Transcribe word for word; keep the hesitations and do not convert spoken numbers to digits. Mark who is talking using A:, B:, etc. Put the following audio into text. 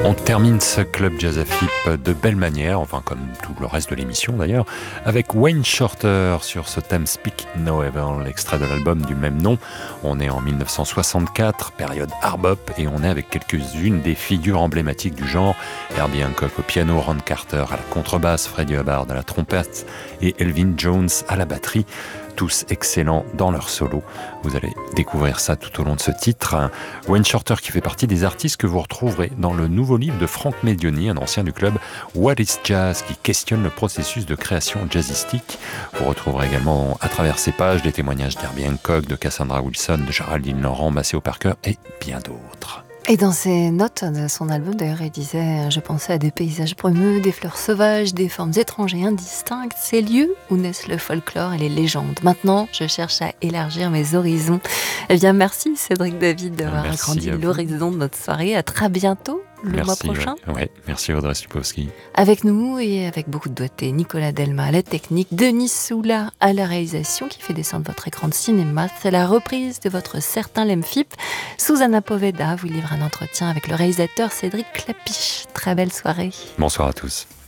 A: On termine ce club jazz à Flip de belle manière, enfin comme tout le reste de l'émission d'ailleurs, avec Wayne Shorter sur ce thème Speak No Evil, l'extrait de l'album du même nom. On est en dix-neuf cent soixante-quatre, période hard bop, et on est avec quelques-unes des figures emblématiques du genre. Herbie Hancock au piano, Ron Carter à la contrebasse, Freddie Hubbard à la trompette et Elvin Jones à la batterie. Tous excellents dans leur solo. Vous allez découvrir ça tout au long de ce titre. Wayne Shorter qui fait partie des artistes que vous retrouverez dans le nouveau livre de Frank Medioni, un ancien du club What is Jazz, qui questionne le processus de création jazzistique. Vous retrouverez également à travers ces pages des témoignages d'Herbie Hancock, de Cassandra Wilson, de Geraldine Laurent, Maceo Parker et bien d'autres.
B: Et dans ses notes de son album, d'ailleurs, il disait « Je pensais à des paysages brumeux, des fleurs sauvages, des formes étranges et indistinctes, ces lieux où naissent le folklore et les légendes. Maintenant, je cherche à élargir mes horizons. » Eh bien, merci Cédric David d'avoir agrandi l'horizon de notre soirée. À très bientôt le
A: merci,
B: mois prochain.
A: Ouais, ouais. Merci Audrey Stupowski.
B: Avec nous et avec beaucoup de doigté, Nicolas Delma à la technique, Denis Soula à la réalisation qui fait descendre votre écran de cinéma. C'est la reprise de votre Certain Lemfip. Susanna Poveda vous livre un entretien avec le réalisateur Cédric Clapiche. Très belle soirée.
A: Bonsoir à tous.